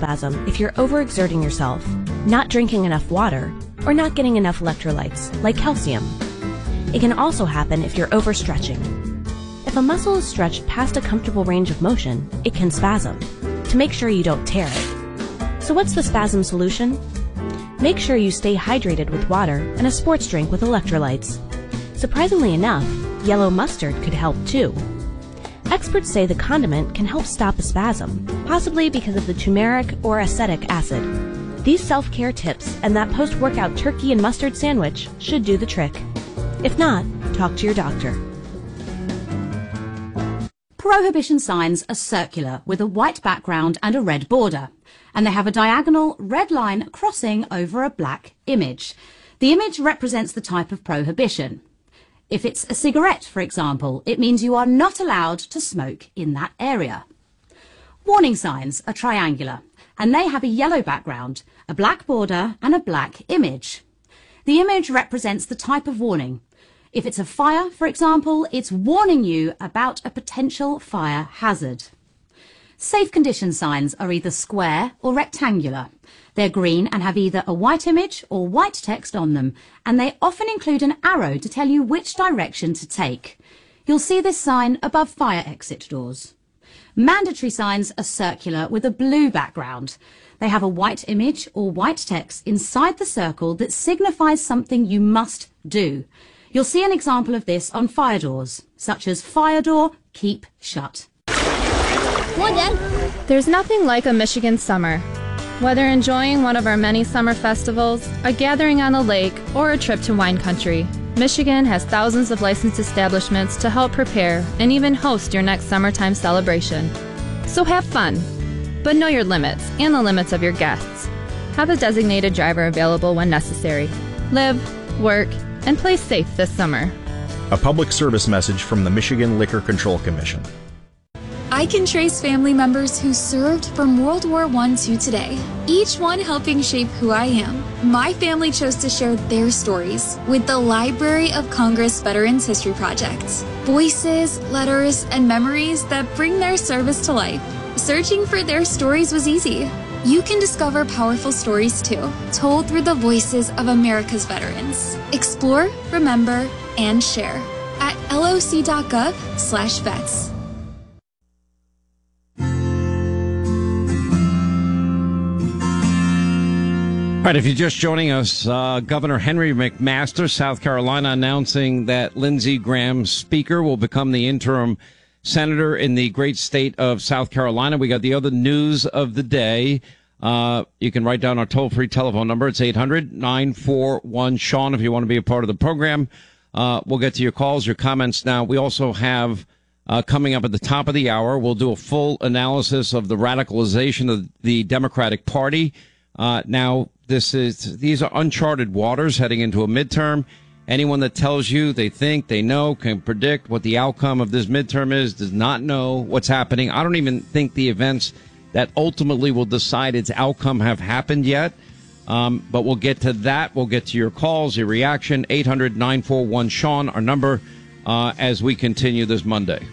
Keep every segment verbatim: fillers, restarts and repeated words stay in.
spasm if you're overexerting yourself, not drinking enough water, or not getting enough electrolytes, like calcium. It can also happen if you're overstretching. If a muscle is stretched past a comfortable range of motion, it can spasm, to make sure you don't tear it. So what's the spasm solution? Make sure you stay hydrated with water and a sports drink with electrolytes. Surprisingly enough, yellow mustard could help too. Experts say the condiment can help stop a spasm, possibly because of the turmeric or acetic acid. These self-care tips and that post-workout turkey and mustard sandwich should do the trick. If not, talk to your doctor. Prohibition signs are circular with a white background and a red border, and they have a diagonal red line crossing over a black image. The image represents the type of prohibition. If it's a cigarette, for example, it means you are not allowed to smoke in that area. Warning signs are triangular, and they have a yellow background, a black border, and a black image. The image represents the type of warning. If it's a fire, for example, it's warning you about a potential fire hazard. Safe condition signs are either square or rectangular. They're green and have either a white image or white text on them, and they often include an arrow to tell you which direction to take. You'll see this sign above fire exit doors. Mandatory signs are circular with a blue background. They have a white image or white text inside the circle that signifies something you must do. You'll see an example of this on fire doors, such as fire door, keep shut. There's nothing like a Michigan summer. Whether enjoying one of our many summer festivals, a gathering on a lake, or a trip to wine country, Michigan has thousands of licensed establishments to help prepare and even host your next summertime celebration. So have fun, but know your limits and the limits of your guests. Have a designated driver available when necessary. Live, work, and play safe this summer. A public service message from the Michigan Liquor Control Commission. I can trace family members who served from World War One to today, each one helping shape who I am. My family chose to share their stories with the Library of Congress Veterans History Project. Voices, letters, and memories that bring their service to life. Searching for their stories was easy. You can discover powerful stories too, told through the voices of America's veterans. Explore, remember, and share at loc.gov slash vets. All right, if you're just joining us, uh, Governor Henry McMaster, South Carolina, announcing that Lindsey Graham, Speaker, will become the interim senator in the great state of South Carolina. We got the other news of the day. Uh, you can write down our toll-free telephone number. It's eight hundred nine four one Sean if you want to be a part of the program. Uh, we'll get to your calls, your comments now. We also have uh, coming up at the top of the hour, we'll do a full analysis of the radicalization of the Democratic Party. Uh, now, this is these are uncharted waters heading into a midterm. Anyone that tells you they think, they know, can predict what the outcome of this midterm is, does not know what's happening. I don't even think the events that ultimately will decide its outcome have happened yet. Um, but we'll get to that. We'll get to your calls, your reaction. eight hundred nine four one Sean, our number, uh, as we continue this Monday.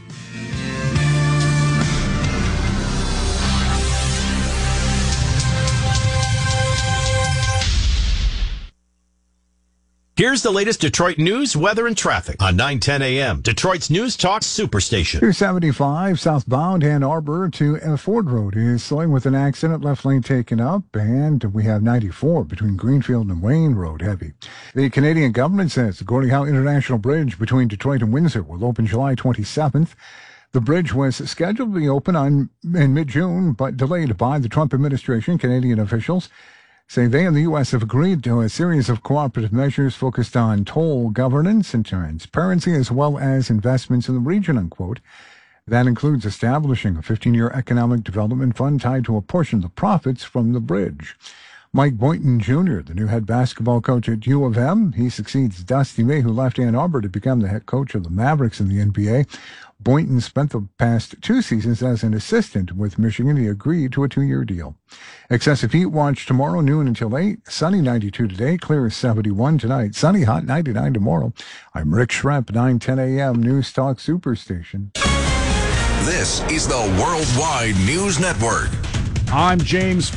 Here's the latest Detroit news, weather, and traffic on nine ten a.m. Detroit's News Talk Superstation. two seventy-five southbound Ann Arbor to Ford Road is slowing with an accident, left lane taken up, and we have ninety-four between Greenfield and Wayne Road heavy. The Canadian government says the Gordie Howe International Bridge between Detroit and Windsor will open July twenty-seventh. The bridge was scheduled to be open on in mid-June, but delayed by the Trump administration. Canadian officials say they and the U S have agreed to a series of cooperative measures focused on toll governance and transparency, as well as investments in the region, unquote. That includes establishing a fifteen-year economic development fund tied to a portion of the profits from the bridge. Mike Boynton Junior, the new head basketball coach at U of M, he succeeds Dusty May, who left Ann Arbor to become the head coach of the Mavericks in the N B A. Boynton spent the past two seasons as an assistant with Michigan. He agreed to a two-year deal. Excessive heat watch tomorrow, noon until eight. Sunny ninety-two today, clear seventy-one tonight. Sunny, hot ninety-nine tomorrow. I'm Rick Schremp, nine ten a.m. News Talk Superstation. This is the Worldwide News Network. I'm James